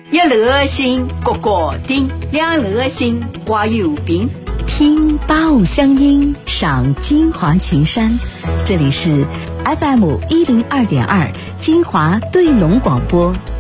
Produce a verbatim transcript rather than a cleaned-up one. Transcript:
一楼心各个顶，两楼心挂有病。 听八五乡音，赏金华群山。这里是 F M 一零二点二金华对龙广播。